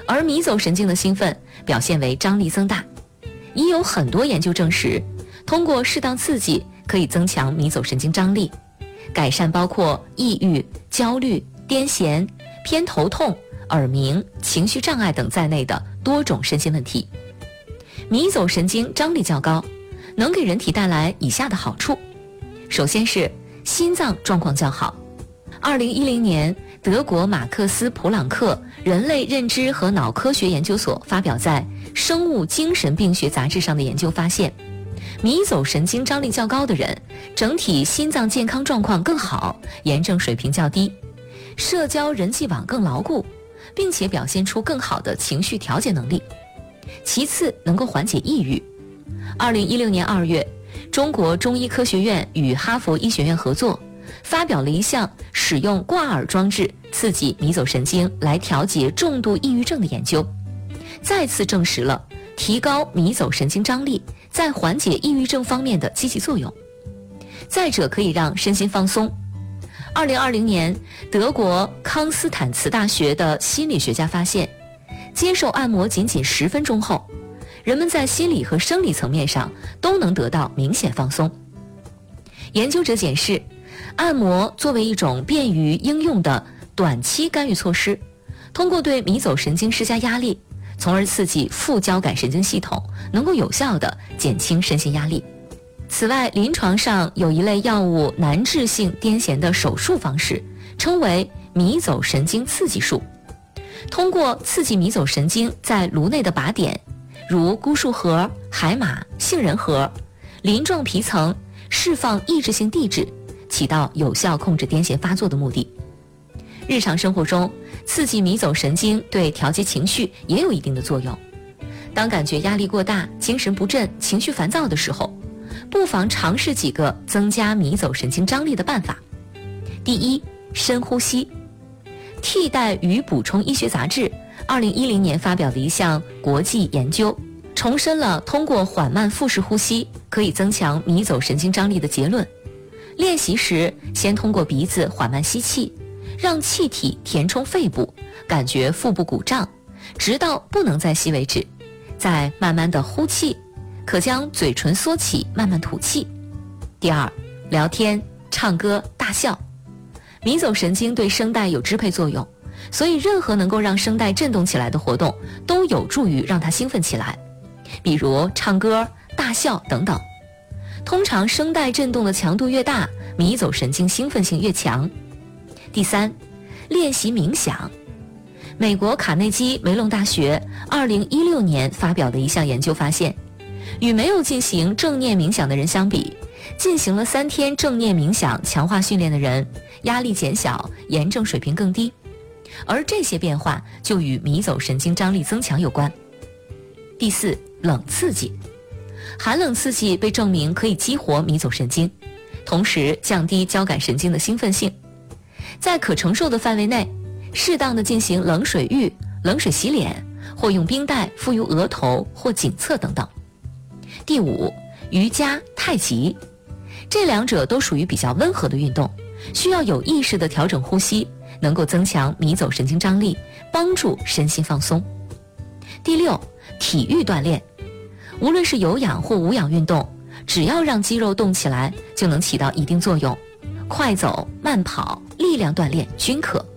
而迷走神经的兴奋表现为张力增大。已有很多研究证实，通过适当刺激可以增强迷走神经张力，改善包括抑郁、焦虑、癫痫、偏头痛、耳鸣、情绪障碍等在内的多种身心问题。迷走神经张力较高，能给人体带来以下的好处。首先是心脏状况较好。2010年，德国马克思普朗克人类认知和脑科学研究所发表在《生物精神病学杂志》上的研究发现，迷走神经张力较高的人，整体心脏健康状况更好，炎症水平较低，社交人际网更牢固，并且表现出更好的情绪调节能力。其次，能够缓解抑郁。2016年2月，中国中医科学院与哈佛医学院合作，发表了一项使用挂耳装置刺激迷走神经来调节重度抑郁症的研究，再次证实了提高迷走神经张力在缓解抑郁症方面的积极作用。再者，可以让身心放松。2020年，德国康斯坦茨大学的心理学家发现，接受按摩仅仅10分钟后，人们在心理和生理层面上都能得到明显放松。研究者解释，按摩作为一种便于应用的短期干预措施，通过对迷走神经施加压力，从而刺激副交感神经系统，能够有效地减轻身心压力。此外，临床上有一类药物难治性癫痫的手术方式，称为迷走神经刺激术。通过刺激迷走神经在颅内的靶点，如菇树核、海马、杏仁核、鳞状皮层，释放抑制性递质，起到有效控制癫痫发作的目的。日常生活中，刺激迷走神经对调节情绪也有一定的作用。当感觉压力过大、精神不振、情绪烦躁的时候，不妨尝试几个增加迷走神经张力的办法。第一，深呼吸。替代与补充医学杂志2010年发表的一项国际研究，重申了通过缓慢腹式呼吸可以增强迷走神经张力的结论。练习时，先通过鼻子缓慢吸气，让气体填充肺部，感觉腹部鼓胀，直到不能再吸为止，再慢慢的呼气，可将嘴唇缩起，慢慢吐气。第二，聊天、唱歌、大笑。迷走神经对声带有支配作用，所以任何能够让声带振动起来的活动都有助于让它兴奋起来，比如唱歌、大笑等等。通常声带振动的强度越大，迷走神经兴奋性越强。第三，练习冥想。美国卡内基梅隆大学2016年发表的一项研究发现，与没有进行正念冥想的人相比，进行了3天正念冥想强化训练的人，压力减小，炎症水平更低，而这些变化就与迷走神经张力增强有关。第四，冷刺激。寒冷刺激被证明可以激活迷走神经，同时降低交感神经的兴奋性。在可承受的范围内，适当的进行冷水浴、冷水洗脸，或用冰袋敷于额头或颈侧等等。第五，瑜伽、太极。这两者都属于比较温和的运动，需要有意识地调整呼吸，能够增强迷走神经张力，帮助身心放松。第六，体育锻炼。无论是有氧或无氧运动，只要让肌肉动起来，就能起到一定作用。快走、慢跑、力量锻炼均可。